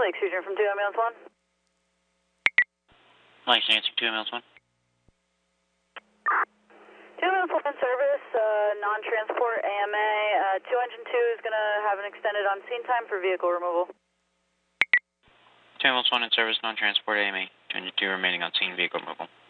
Lake Shooter from 2 Ambulance 1. Lake Nancy, 2 Ambulance 1. 2 Ambulance 1 service, non-transport AMA. 2 Engine 2 is going to have an extended on-scene time for vehicle removal. 2 Ambulance 1 in service, non-transport AMA. 2 Engine 2 remaining on scene, vehicle removal.